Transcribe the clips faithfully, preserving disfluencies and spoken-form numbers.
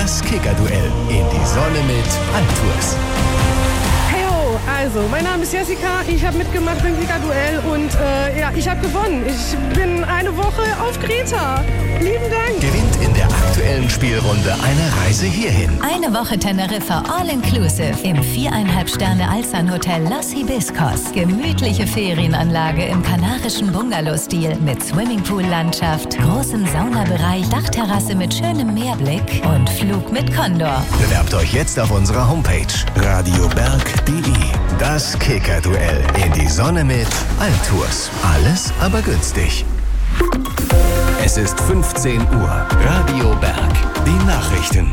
Das Kicker-Duell in die Sonne mit Altours. Heyo, also, mein Name ist Jessica, ich habe mitgemacht beim Kicker-Duell und äh, ja, ich habe gewonnen. Ich bin eine Woche auf Kreta. Lieben Dank. Gewinnt in der aktuellen Spielrunde eine Reise hierhin. Eine Woche Teneriffa All-Inclusive im viereinhalb Sterne Alsan-Hotel Los Hibiscos. Gemütliche Ferienanlage im kanarischen Bungalow-Stil mit Swimmingpool-Landschaft, großem Saunabereich, Dachterrasse mit schönem Meerblick und Flug mit Condor. Bewerbt euch jetzt auf unserer Homepage radioberg punkt de. Das Kicker-Duell in die Sonne mit Altours. Alles aber günstig. Es ist fünfzehn Uhr. Radio Berg. Die Nachrichten.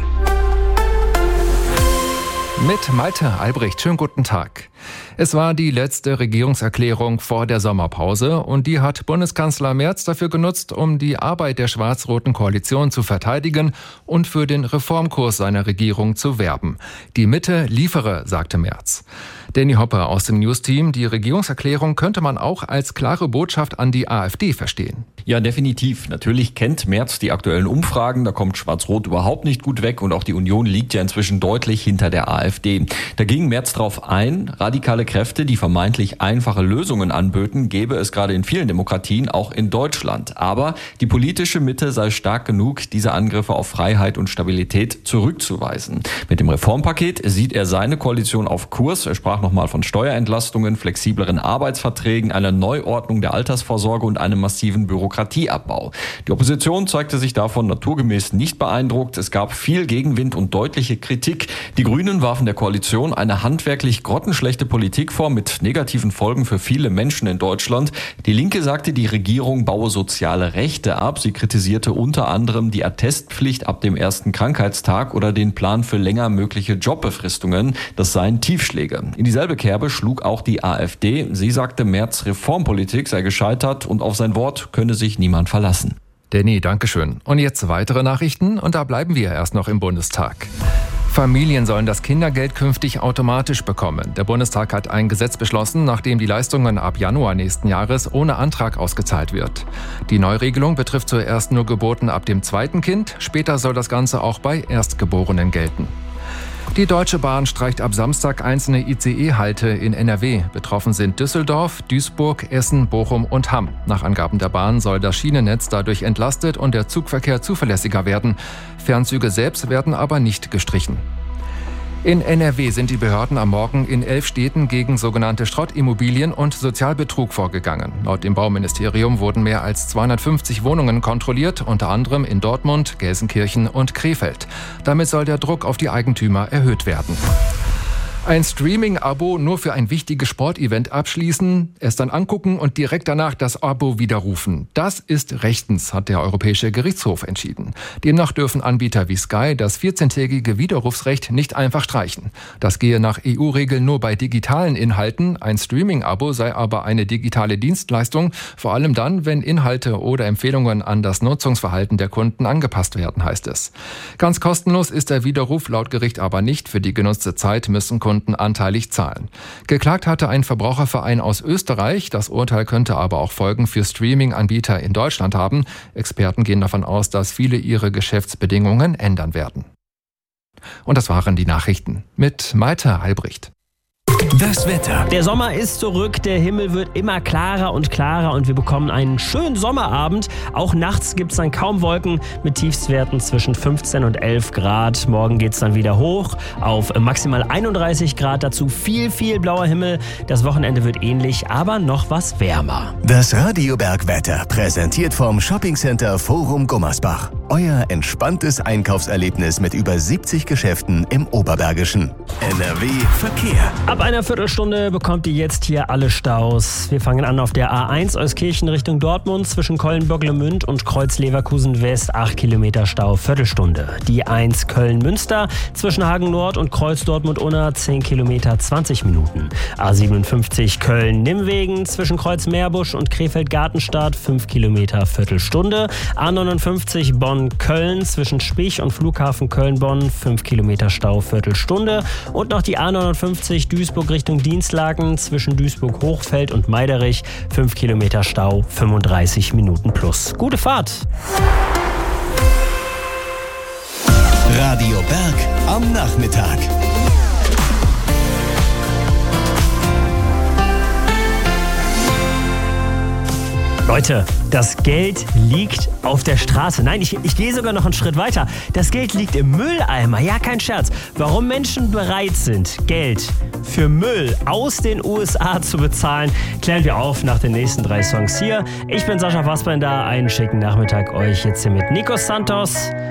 Mit Malte Albrecht. Schönen guten Tag. Es war die letzte Regierungserklärung vor der Sommerpause und die hat Bundeskanzler Merz dafür genutzt, um die Arbeit der schwarz-roten Koalition zu verteidigen und für den Reformkurs seiner Regierung zu werben. Die Mitte liefere, sagte Merz. Danny Hopper aus dem News-Team, die Regierungserklärung könnte man auch als klare Botschaft an die AfD verstehen. Ja, definitiv. Natürlich kennt Merz die aktuellen Umfragen, da kommt Schwarz-Rot überhaupt nicht gut weg und auch die Union liegt ja inzwischen deutlich hinter der AfD. Da ging Merz drauf ein, radikale Kräfte, die vermeintlich einfache Lösungen anböten, gäbe es gerade in vielen Demokratien, auch in Deutschland. Aber die politische Mitte sei stark genug, diese Angriffe auf Freiheit und Stabilität zurückzuweisen. Mit dem Reformpaket sieht er seine Koalition auf Kurs. Er sprach nochmal von Steuerentlastungen, flexibleren Arbeitsverträgen, einer Neuordnung der Altersvorsorge und einem massiven Bürokratieabbau. Die Opposition zeigte sich davon naturgemäß nicht beeindruckt. Es gab viel Gegenwind und deutliche Kritik. Die Grünen warfen der Koalition eine handwerklich grottenschlechte Politik vor mit negativen Folgen für viele Menschen in Deutschland. Die Linke sagte, die Regierung baue soziale Rechte ab. Sie kritisierte unter anderem die Attestpflicht ab dem ersten Krankheitstag oder den Plan für länger mögliche Jobbefristungen. Das seien Tiefschläge. In dieselbe Kerbe schlug auch die AfD. Sie sagte, Merz' Reformpolitik sei gescheitert und auf sein Wort könne sich niemand verlassen. Danny, dankeschön. Und jetzt weitere Nachrichten und da bleiben wir erst noch im Bundestag. Familien sollen das Kindergeld künftig automatisch bekommen. Der Bundestag hat ein Gesetz beschlossen, nachdem die Leistungen ab Januar nächsten Jahres ohne Antrag ausgezahlt wird. Die Neuregelung betrifft zuerst nur Geburten ab dem zweiten Kind. Später soll das Ganze auch bei Erstgeborenen gelten. Die Deutsche Bahn streicht ab Samstag einzelne I C E-Halte in N R W. Betroffen sind Düsseldorf, Duisburg, Essen, Bochum und Hamm. Nach Angaben der Bahn soll das Schienennetz dadurch entlastet und der Zugverkehr zuverlässiger werden. Fernzüge selbst werden aber nicht gestrichen. In N R W sind die Behörden am Morgen in elf Städten gegen sogenannte Schrottimmobilien und Sozialbetrug vorgegangen. Laut dem Bauministerium wurden mehr als zweihundertfünfzig Wohnungen kontrolliert, unter anderem in Dortmund, Gelsenkirchen und Krefeld. Damit soll der Druck auf die Eigentümer erhöht werden. Ein Streaming-Abo nur für ein wichtiges Sportevent abschließen, es dann angucken und direkt danach das Abo widerrufen. Das ist rechtens, hat der Europäische Gerichtshof entschieden. Demnach dürfen Anbieter wie Sky das vierzehntägige Widerrufsrecht nicht einfach streichen. Das gehe nach E U-Regeln nur bei digitalen Inhalten. Ein Streaming-Abo sei aber eine digitale Dienstleistung, vor allem dann, wenn Inhalte oder Empfehlungen an das Nutzungsverhalten der Kunden angepasst werden, heißt es. Ganz kostenlos ist der Widerruf laut Gericht aber nicht. Für die genutzte Zeit müssen Kunden anteilig zahlen. Geklagt hatte ein Verbraucherverein aus Österreich. Das Urteil könnte aber auch Folgen für Streaming-Anbieter in Deutschland haben. Experten gehen davon aus, dass viele ihre Geschäftsbedingungen ändern werden. Und das waren die Nachrichten mit Malte Albrecht. Das Wetter. Der Sommer ist zurück, der Himmel wird immer klarer und klarer und wir bekommen einen schönen Sommerabend. Auch nachts gibt es dann kaum Wolken mit Tiefstwerten zwischen fünfzehn und elf Grad. Morgen geht es dann wieder hoch auf maximal einunddreißig Grad. Dazu viel, viel blauer Himmel. Das Wochenende wird ähnlich, aber noch was wärmer. Das Radio Berg Wetter präsentiert vom Shoppingcenter Forum Gummersbach. Euer entspanntes Einkaufserlebnis mit über siebzig Geschäften im Oberbergischen. N R W Verkehr. Ab einer Viertelstunde bekommt ihr jetzt hier alle Staus. Wir fangen an auf der A eins Euskirchen Richtung Dortmund zwischen Köln-Böcklemünd und Kreuz-Leverkusen West. acht Kilometer Stau, Viertelstunde. Die eins Köln-Münster zwischen Hagen Nord und Kreuz-Dortmund-Unna zehn Kilometer, zwanzig Minuten. A siebenundfünfzig Köln-Nimmwegen zwischen Kreuz-Meerbusch und Krefeld-Gartenstadt fünf Kilometer, Viertelstunde. A neunundfünfzig Bonn-Köln zwischen Spich und Flughafen Köln-Bonn fünf Kilometer Stau, Viertelstunde. Und noch die A neunundfünfzig Duisburg Richtung Dienstlaken zwischen Duisburg-Hochfeld und Meiderich fünf Kilometer Stau, fünfunddreißig Minuten plus. Gute Fahrt! Radio Berg am Nachmittag. Leute, das Geld liegt auf der Straße. Nein, ich, ich gehe sogar noch einen Schritt weiter. Das Geld liegt im Mülleimer. Ja, kein Scherz. Warum Menschen bereit sind, Geld für Müll aus den U S A zu bezahlen, klären wir auf nach den nächsten drei Songs hier. Ich bin Sascha Fassbender. Einen schicken Nachmittag euch jetzt hier mit Nico Santos.